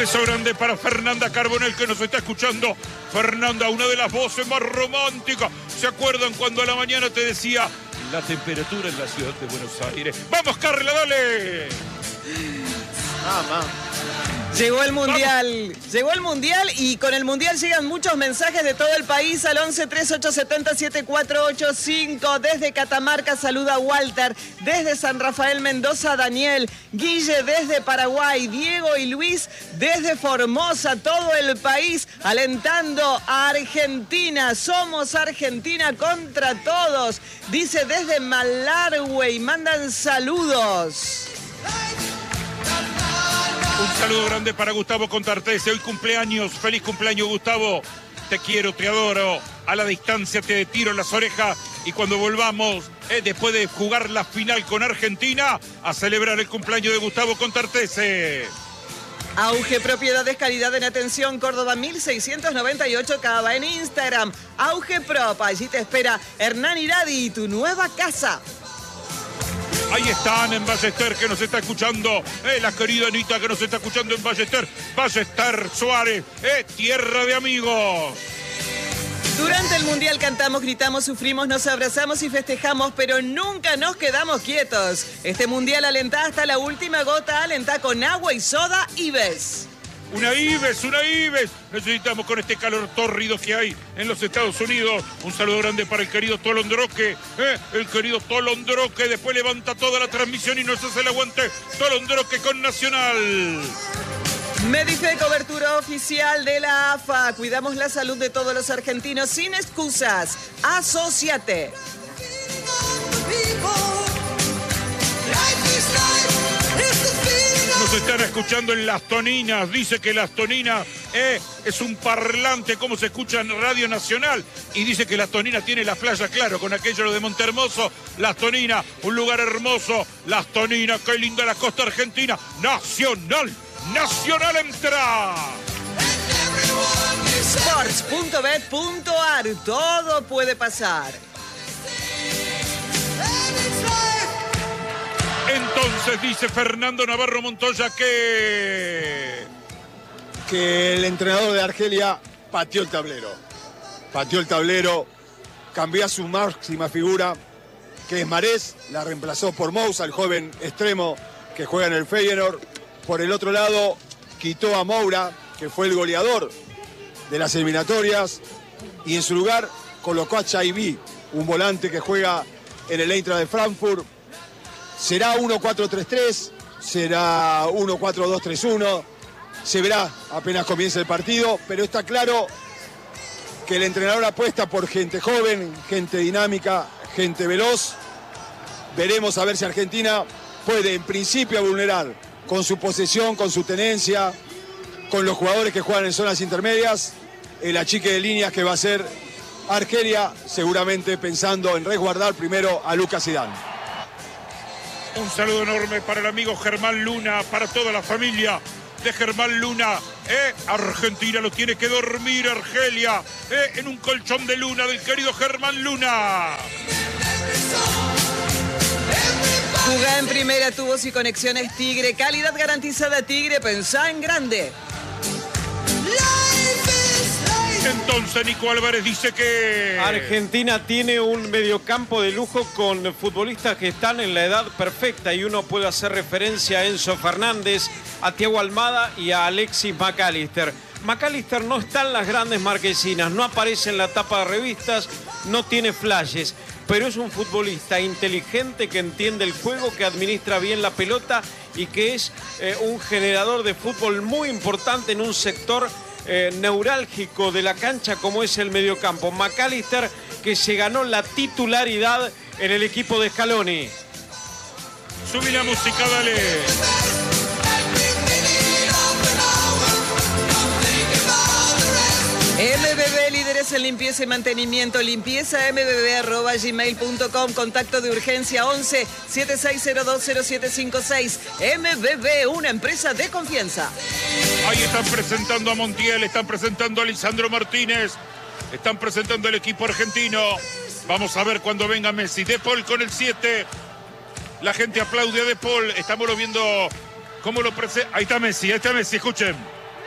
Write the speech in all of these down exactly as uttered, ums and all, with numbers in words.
beso grande para Fernanda Carbonell, que nos está escuchando. Fernanda, una de las voces más románticas. ¿Se acuerdan cuando a la mañana te decía la temperatura en la ciudad de Buenos Aires? ¡Vamos, Carla, dale! Mamá. Llegó el Mundial, Vamos. llegó el Mundial y con el Mundial llegan muchos mensajes de todo el país al once treinta y ocho setenta siete cuatro ocho cinco. Desde Catamarca saluda Walter, desde San Rafael Mendoza Daniel, Guille desde Paraguay, Diego y Luis desde Formosa, todo el país alentando a Argentina. Somos Argentina contra todos, dice desde Malargüe y mandan saludos. Un saludo grande para Gustavo Contartese, hoy cumpleaños, feliz cumpleaños Gustavo, te quiero, te adoro, a la distancia te tiro en las orejas y cuando volvamos, eh, después de jugar la final con Argentina, a celebrar el cumpleaños de Gustavo Contartese. Auge Propiedades, calidad en atención, Córdoba mil seiscientos noventa y ocho Cava, en Instagram, Auge Prop, allí te espera Hernán Iradi, tu nueva casa. Ahí están en Ballester, que nos está escuchando, eh, la querida Anita que nos está escuchando en Ballester, Ballester Suárez, eh, tierra de amigos. Durante el Mundial cantamos, gritamos, sufrimos, nos abrazamos y festejamos, pero nunca nos quedamos quietos. Este Mundial alentá hasta la última gota, alentá con agua y soda Ives. Una Ives, una Ives. Necesitamos con este calor tórrido que hay en los Estados Unidos. Un saludo grande para el querido Tolondroque. ¿eh? El querido Tolondroque. Después levanta toda la transmisión y nos hace el aguante. Tolondroque con Nacional. Medife, cobertura oficial de la A F A. Cuidamos la salud de todos los argentinos sin excusas. Asociate. Nos están escuchando en Las Toninas. Dice que Las Toninas eh, es un parlante, como se escucha en Radio Nacional. Y dice que Las Toninas tiene la playa, claro, con aquello de Montehermoso. Las Toninas, un lugar hermoso. Las Toninas, qué linda la costa argentina. Nacional, Nacional entra. Sports punto bet punto ar, todo puede pasar. Entonces dice Fernando Navarro Montoya que... Que el entrenador de Argelia pateó el tablero. Pateó el tablero, cambió a su máxima figura, que es Marés, la reemplazó por Moussa, el joven extremo que juega en el Feyenoord. Por el otro lado, quitó a Moura, que fue el goleador de las eliminatorias, y en su lugar colocó a Chaibi, un volante que juega en el Eintracht de Frankfurt. Será uno cuatro tres tres, será uno cuatro dos tres uno, se verá apenas comience el partido, pero está claro que el entrenador apuesta por gente joven, gente dinámica, gente veloz. Veremos a ver si Argentina puede en principio vulnerar con su posesión, con su tenencia, con los jugadores que juegan en zonas intermedias, el achique de líneas que va a ser Argelia, seguramente pensando en resguardar primero a Lucas Zidane. Un saludo enorme para el amigo Germán Luna, para toda la familia de Germán Luna. Eh, Argentina lo tiene que dormir, Argelia, eh, en un colchón de luna del querido Germán Luna. Jugá en primera, tubos y conexiones Tigre. Calidad garantizada Tigre, pensá en grande. Entonces Nico Álvarez dice que... Argentina tiene un mediocampo de lujo con futbolistas que están en la edad perfecta y uno puede hacer referencia a Enzo Fernández, a Thiago Almada y a Alexis McAllister. McAllister no está en las grandes marquesinas, no aparece en la tapa de revistas, no tiene flashes, pero es un futbolista inteligente que entiende el juego, que administra bien la pelota y que es eh, un generador de fútbol muy importante en un sector Eh, neurálgico de la cancha como es el mediocampo. McAllister, que se ganó la titularidad en el equipo de Scaloni. Subí la música, dale. M B B, líderes en limpieza y mantenimiento. Limpieza m b b arroba gmail punto com. Contacto de urgencia once setenta y seis cero dos cero siete cinco seis. M B B, una empresa de confianza. Ahí están presentando a Montiel, están presentando a Lisandro Martínez, están presentando al equipo argentino. Vamos a ver cuando venga Messi. De Paul con el siete. La gente aplaude a De Paul. Estamos viendo cómo lo presenta. Ahí está Messi, ahí está Messi, escuchen.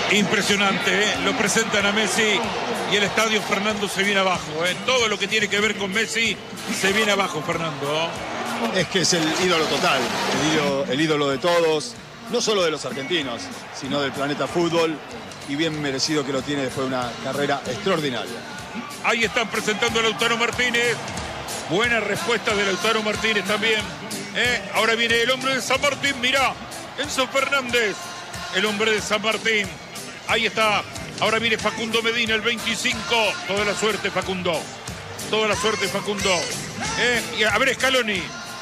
Impresionante, ¿eh? Lo presentan a Messi y el estadio, Fernando, se viene abajo, ¿eh? Todo lo que tiene que ver con Messi se viene abajo, Fernando. Es que es el ídolo total, el ídolo, el ídolo de todos, no solo de los argentinos, sino del planeta fútbol, y bien merecido que lo tiene después de una carrera extraordinaria. Ahí están presentando a Lautaro Martínez. Buena respuesta de Lautaro Martínez también. ¿eh? Ahora viene el hombre de San Martín, mirá, Enzo Fernández, el hombre de San Martín. Ahí está. Ahora viene Facundo Medina, el veinticinco. Toda la suerte, Facundo. Toda la suerte, Facundo. ¿Eh? Y a ver, Scaloni.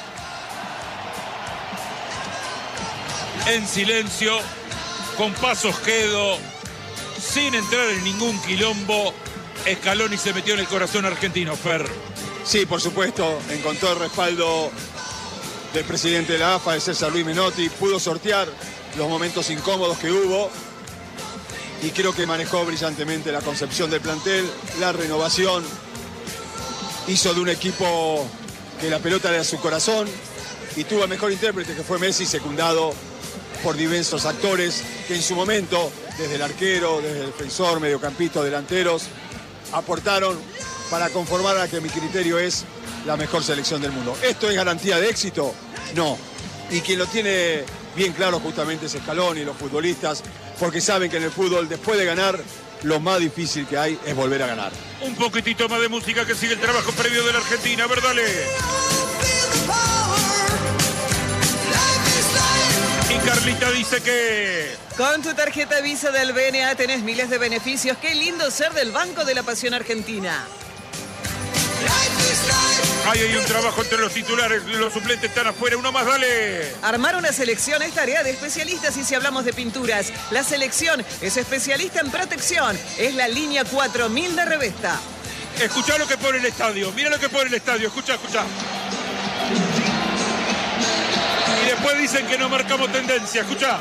En silencio, con pasos quedo, sin entrar en ningún quilombo. Scaloni se metió en el corazón argentino, Fer. Sí, por supuesto, encontró el respaldo del presidente de la A F A, de César Luis Menotti. Pudo sortear los momentos incómodos que hubo. Y creo que manejó brillantemente la concepción del plantel, la renovación. Hizo de un equipo que la pelota era su corazón y tuvo el mejor intérprete, que fue Messi, secundado por diversos actores que en su momento, desde el arquero, desde el defensor, mediocampista, delanteros, aportaron para conformar a la que mi criterio es la mejor selección del mundo. ¿Esto es garantía de éxito? No. Y quien lo tiene bien claro justamente es Scaloni y los futbolistas, porque saben que en el fútbol, después de ganar, lo más difícil que hay es volver a ganar. Un poquitito más de música, que sigue el trabajo previo de la Argentina. A ver, dale. Y Carlita dice que... Con tu tarjeta Visa del B N A tenés miles de beneficios. Qué lindo ser del Banco de la Pasión Argentina. Ahí hay un trabajo entre los titulares, los suplentes están afuera. Uno más, dale. Armar una selección es tarea de especialistas, y si hablamos de pinturas, la selección es especialista en protección. Es la línea cuatro mil de Revesta. Escuchá lo que pone el estadio. Mira lo que pone el estadio. Escuchá, escuchá. Y después dicen que no marcamos tendencia. Escuchá.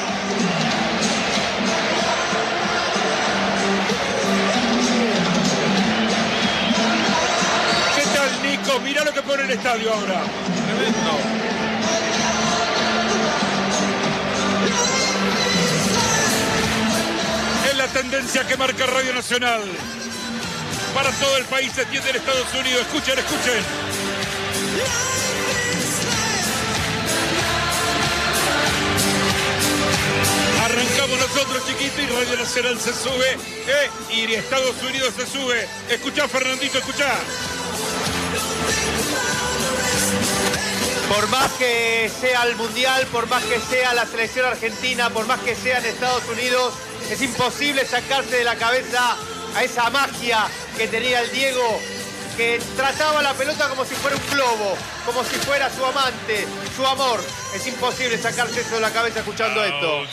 Nico, mira lo que pone el estadio ahora. Tremendo. Es la tendencia que marca Radio Nacional. Para todo el país se entiende en Estados Unidos. Escuchen, escuchen. Arrancamos nosotros, chiquito, y Radio Nacional se sube. Eh, y Estados Unidos se sube. Escuchá, Fernandito, escuchá. Por más que sea el Mundial, por más que sea la selección argentina, por más que sea en Estados Unidos, es imposible sacarse de la cabeza a esa magia que tenía el Diego, que trataba la pelota como si fuera un globo, como si fuera su amante, su amor. Es imposible sacarse eso de la cabeza escuchando esto.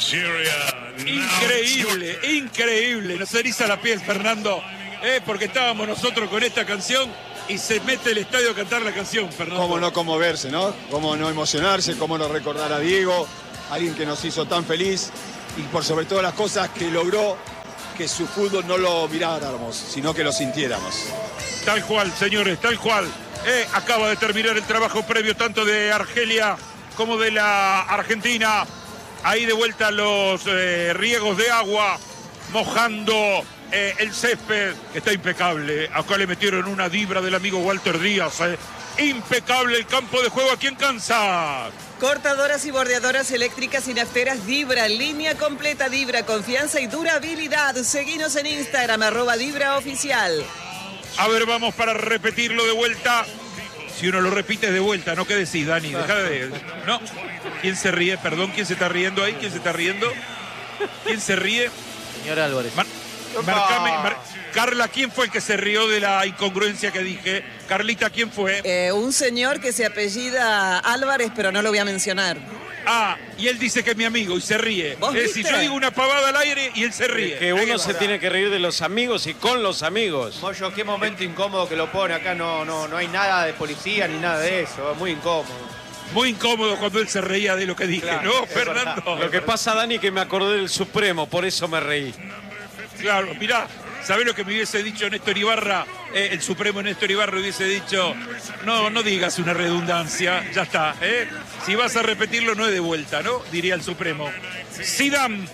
Increíble, increíble. Nos eriza la piel, Fernando, eh, porque estábamos nosotros con esta canción y se mete el estadio a cantar la canción, Fernando. Cómo no conmoverse, ¿no? Cómo no emocionarse, cómo no recordar a Diego, alguien que nos hizo tan feliz, y por sobre todas las cosas que logró que su fútbol no lo miráramos, sino que lo sintiéramos. Tal cual, señores, tal cual. Eh, acaba de terminar el trabajo previo tanto de Argelia como de la Argentina. Ahí de vuelta los eh, riegos de agua, mojando eh, el césped, que está impecable. Acá le metieron una dibra del amigo Walter Díaz. Eh. Impecable el campo de juego aquí en Kansas. Cortadoras y bordeadoras eléctricas y nafteras Dibra, línea completa Dibra, confianza y durabilidad. Seguinos en Instagram, arroba Dibra Oficial. A ver, vamos para repetirlo de vuelta. Si uno lo repite es de vuelta, ¿no? ¿Qué decís, Dani? Deja de... ¿No? ¿Quién se ríe? Perdón, ¿quién se está riendo ahí? ¿Quién se está riendo? ¿Quién se ríe? Señor Álvarez. Mar... Marcame, Mar... Carla, ¿quién fue el que se rió de la incongruencia que dije? Carlita, ¿quién fue? Eh, un señor que se apellida Álvarez, pero no lo voy a mencionar. Ah, y él dice que es mi amigo y se ríe. ¿Vos Es decir, viste? yo digo una pavada al aire y él se ríe. Que uno se tiene que reír de los amigos y con los amigos. Moyo, qué momento incómodo que lo pone. Acá no, no, no hay nada de policía ni nada de eso. Es muy incómodo. Muy incómodo cuando él se reía de lo que dije, Claro, ¿no, es Fernando? verdad. Lo que pasa, Dani, que me acordé del Supremo, por eso me reí. Claro, mirá, ¿sabés lo que me hubiese dicho Néstor Ibarra? Eh, el Supremo Néstor Ibarra hubiese dicho, no, no digas una redundancia, ya está, ¿eh? Si vas a repetirlo no es de vuelta, ¿no? Diría el Supremo. Zidane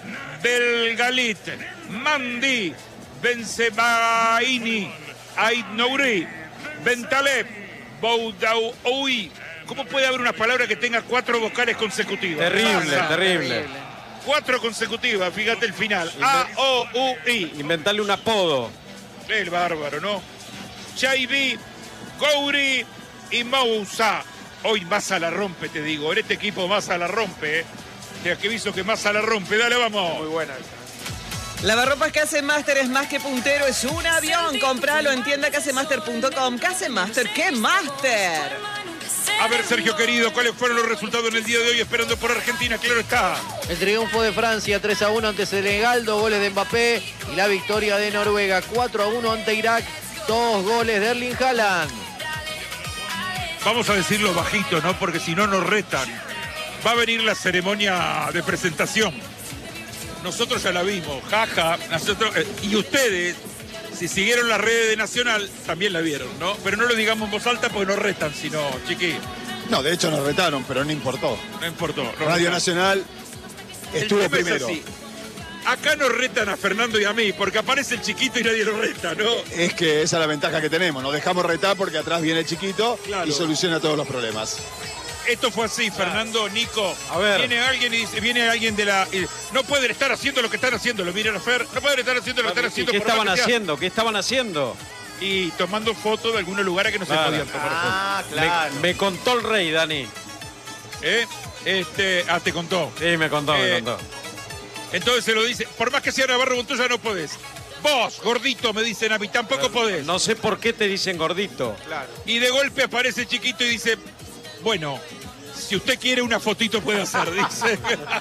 Belgalit, Mandi, Benzemaini, Ait Nouri, Bentaleb, Boudaoui. ¿Cómo puede haber una palabra que tenga cuatro vocales consecutivas? Terrible, Pasa. terrible. Cuatro consecutivas, fíjate el final. A, O, U, I. Inventarle un apodo. El bárbaro, ¿no? Chaibi, Gouri y Moussa. Hoy Massa la rompe, te digo. En este equipo Massa la rompe, ¿eh? Ya que visto que Massa la rompe. Dale, vamos. Muy buena. Lavarropas Casemaster es más que puntero, es un avión. Compralo en tienda casemaster punto com. Casemaster, ¿qué Master? A ver, Sergio querido, ¿cuáles fueron los resultados en el día de hoy esperando por Argentina? Claro está. El triunfo de Francia tres a uno ante Senegal, dos goles de Mbappé. Y la victoria de Noruega cuatro a uno ante Irak, dos goles de Erling Haaland. Vamos a decirlo bajito, ¿no? Porque si no nos retan. Va a venir la ceremonia de presentación. Nosotros ya la vimos, jaja. Nosotros, eh, y ustedes, si siguieron las redes de Nacional, también la vieron, ¿no? Pero no lo digamos en voz alta porque nos retan, sino, chiqui. No, de hecho nos retaron, pero no importó. No importó. nos Radio retaron. Nacional El estuvo tema es primero. así. Acá nos retan a Fernando y a mí, porque aparece el chiquito y nadie lo reta, ¿no? Es que esa es la ventaja que tenemos. Nos dejamos retar porque atrás viene el chiquito Claro. y soluciona todos los problemas. Esto fue así, Fernando, Nico. A ver. Viene alguien y dice, viene alguien de la. y no pueden estar haciendo lo que están haciendo, lo miran a Fer. No pueden estar haciendo lo que están ¿Y haciendo. qué por más estaban que sea. haciendo? ¿Qué estaban haciendo? Y tomando fotos de algunos lugares que no Claro. se podían tomar fotos. Ah, Me, claro. me contó el rey, Dani. ¿Eh? Este, ah, te contó. Sí, me contó, me Eh, contó. Entonces se lo dice, por más que sea Navarro Montoya no podés. Vos, gordito, me dicen a mí, tampoco podés. No sé por qué te dicen gordito. Claro. Y de golpe aparece el chiquito y dice, bueno, si usted quiere una fotito puede hacer, dice.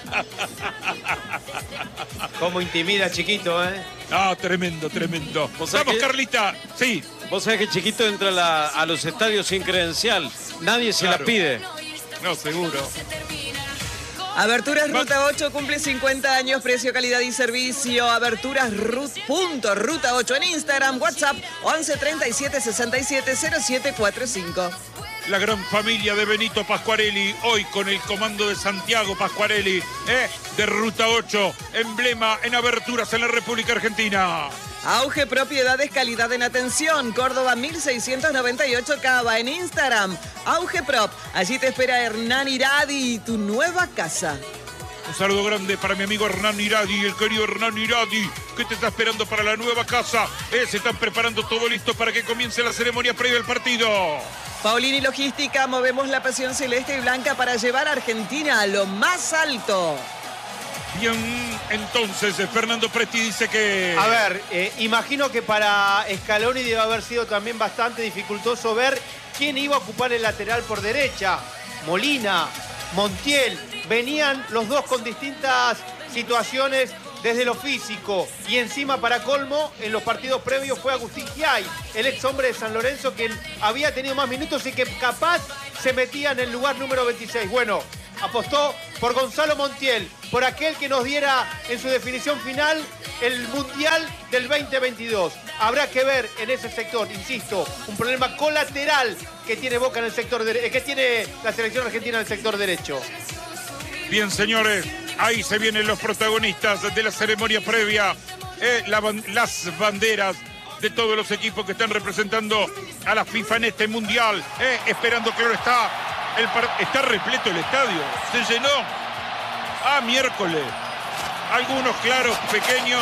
Cómo intimida chiquito, ¿eh? Ah, tremendo, tremendo. ¿Vos sabés Vamos, que- Carlita. Sí, Vos sabés que Chiquito entra a, la- a los estadios sin credencial. Nadie se Claro. la pide. no, seguro. Aberturas Ruta ocho cumple cincuenta años, precio, calidad y servicio. Aberturas Rut- punto Ruta ocho en Instagram, WhatsApp once treinta y siete sesenta y siete cero siete cuarenta y cinco. La gran familia de Benito Pascuarelli, hoy con el comando de Santiago Pascuarelli, ¿eh? De Ruta ocho, emblema en aberturas en la República Argentina. Auge Propiedades, calidad en atención. Córdoba mil seiscientos noventa y ocho Cava en Instagram. Auge Prop. Allí te espera Hernán Iradi y tu nueva casa. Un saludo grande para mi amigo Hernán Iradi, el querido Hernán Iradi, que te está esperando para la nueva casa. Eh, se están preparando todo listo para que comience la ceremonia previa al partido. Paulini Logística, movemos la pasión celeste y blanca para llevar a Argentina a lo más alto. Bien, entonces eh, Fernando Presti dice que... A ver, eh, imagino que para Scaloni debe haber sido también bastante dificultoso ver quién iba a ocupar el lateral por derecha. Molina, Montiel, venían los dos con distintas situaciones desde lo físico. Y encima, para colmo, en los partidos previos fue Agustín Giay, el ex hombre de San Lorenzo, quien había tenido más minutos y que capaz se metía en el lugar número veintiséis. Bueno, apostó por Gonzalo Montiel, por aquel que nos diera en su definición final el Mundial del veinte veintidós. Habrá que ver en ese sector, insisto, un problema colateral que tiene Boca en el sector de, que tiene la selección argentina en el sector derecho. Bien, señores, ahí se vienen los protagonistas de la ceremonia previa. Eh, la ban- las banderas de todos los equipos que están representando a la FIFA en este Mundial. Eh, esperando, claro está, el par- está repleto el estadio. Se llenó. Ah, miércoles. Algunos, claro, pequeños.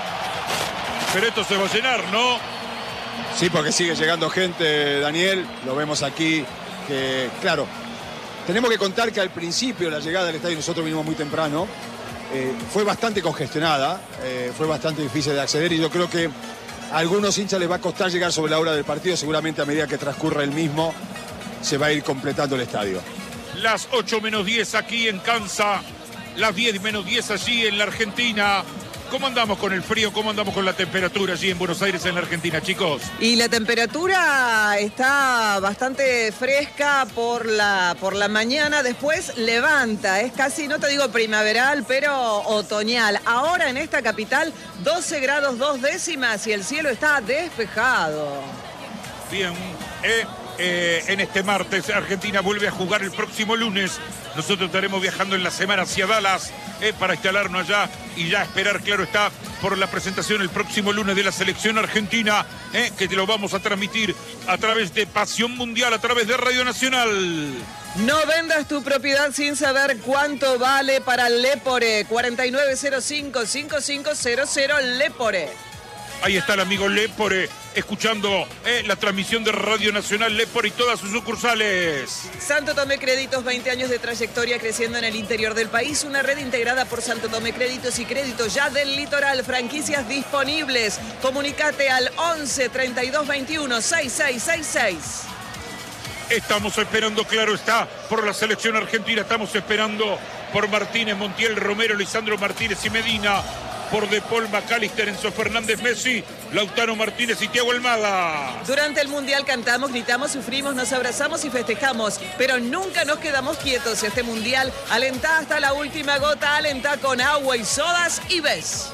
Pero esto se va a llenar, ¿no? Sí, porque sigue llegando gente, Daniel. Lo vemos aquí, que claro, tenemos que contar que al principio la llegada del estadio, nosotros vinimos muy temprano, eh, fue bastante congestionada, eh, fue bastante difícil de acceder y yo creo que a algunos hinchas les va a costar llegar sobre la hora del partido. Seguramente a medida que transcurra el mismo se va a ir completando el estadio. Las ocho menos diez aquí en Kansas, las diez menos diez allí en la Argentina. ¿Cómo andamos con el frío? ¿Cómo andamos con la temperatura allí en Buenos Aires, en la Argentina, chicos? Y la temperatura está bastante fresca por la, por la mañana, después levanta, es casi, no te digo primaveral, pero otoñal. Ahora en esta capital, doce grados dos décimas y el cielo está despejado. Bien, eh, eh, en este martes. Argentina vuelve a jugar el próximo lunes. Nosotros estaremos viajando en la semana hacia Dallas eh, para instalarnos allá y ya esperar, claro está, por la presentación el próximo lunes de la selección argentina, eh, que te lo vamos a transmitir a través de Pasión Mundial, a través de Radio Nacional. No vendas tu propiedad sin saber cuánto vale para Lepore. cuarenta y nueve cero cinco, cincuenta y cinco cero cero Lepore. Ahí está el amigo Lepore, escuchando eh, la transmisión de Radio Nacional Lepore y todas sus sucursales. Santo Tomé Créditos, veinte años de trayectoria creciendo en el interior del país. Una red integrada por Santo Tomé Créditos y Créditos ya del litoral. Franquicias disponibles. Comunicate al once, treinta y dos, veintiuno, sesenta y seis sesenta y seis. Estamos esperando, claro está, por la selección argentina. Estamos esperando por Martínez, Montiel, Romero, Lisandro Martínez y Medina. Por De Paul, McAllister, Enzo Fernández, Messi, Lautaro Martínez y Thiago Almada. Durante el Mundial cantamos, gritamos, sufrimos, nos abrazamos y festejamos, pero nunca nos quedamos quietos. Este Mundial alentá hasta la última gota, alentá con agua y sodas y ves.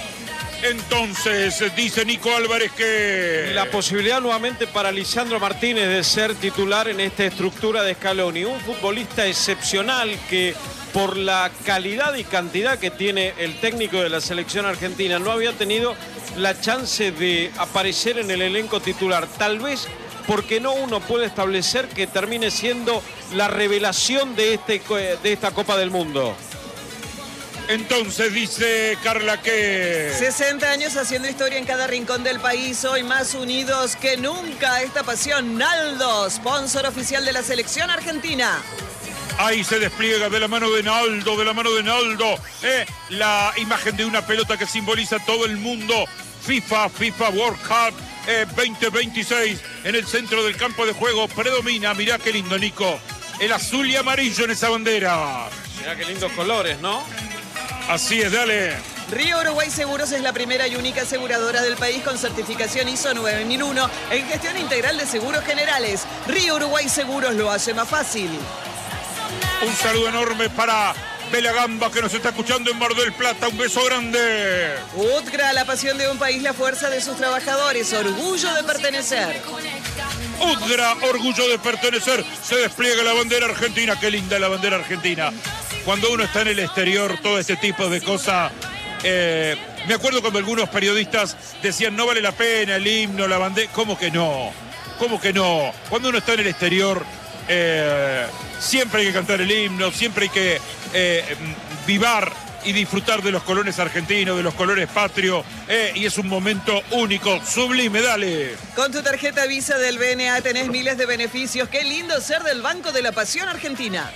Entonces, dice Nico Álvarez que... La posibilidad nuevamente para Lisandro Martínez de ser titular en esta estructura de Scaloni. Un futbolista excepcional que, por la calidad y cantidad que tiene el técnico de la selección argentina, no había tenido la chance de aparecer en el elenco titular. Tal vez porque no uno puede establecer que termine siendo la revelación de, este, de esta Copa del Mundo. Entonces dice Carla que... sesenta años haciendo historia en cada rincón del país, hoy más unidos que nunca. Esta pasión, Naldo, sponsor oficial de la selección argentina. Ahí se despliega de la mano de Naldo, de la mano de Naldo, eh, la imagen de una pelota que simboliza todo el mundo. FIFA, FIFA World Cup eh, veinte veintiséis en el centro del campo de juego. Predomina, mirá qué lindo, Nico, el azul y amarillo en esa bandera. Mirá qué lindos colores, ¿no? Así es, dale. Río Uruguay Seguros es la primera y única aseguradora del país con certificación I S O nueve mil uno en gestión integral de seguros generales. Río Uruguay Seguros lo hace más fácil. Un saludo enorme para Bela Gamba, que nos está escuchando en Mar del Plata. Un beso grande. Utgra, la pasión de un país, la fuerza de sus trabajadores, orgullo de pertenecer. Udgra, orgullo de pertenecer. Se despliega la bandera argentina. Qué linda la bandera argentina. Cuando uno está en el exterior, todo este tipo de cosas. Eh, me acuerdo cuando algunos periodistas decían no vale la pena el himno, la bandera. ¿Cómo que no? ¿Cómo que no? Cuando uno está en el exterior, eh, siempre hay que cantar el himno, siempre hay que eh, vivar y disfrutar de los colores argentinos, de los colores patrios, eh, y es un momento único, sublime, dale. Con tu tarjeta Visa del B N A tenés miles de beneficios. Qué lindo ser del Banco de la Pasión Argentina.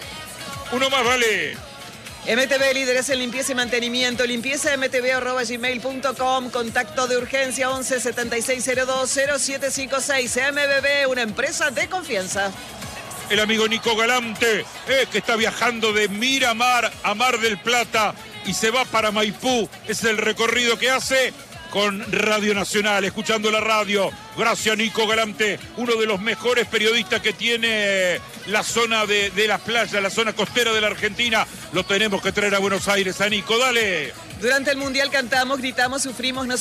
Uno más, vale. M T B, líderes en limpieza y mantenimiento. Limpieza m t b arroba gmail punto com. Contacto de urgencia once, setenta y seis cero dos, cero siete cinco seis. M B B, una empresa de confianza. El amigo Nico Galante, eh, que está viajando de Miramar a Mar del Plata y se va para Maipú. Es el recorrido que hace con Radio Nacional, escuchando la radio. Gracias, Nico Galante, uno de los mejores periodistas que tiene la zona de, de las playas, la zona costera de la Argentina. Lo tenemos que traer a Buenos Aires, a Nico, dale. Durante el Mundial cantamos, gritamos, sufrimos, nos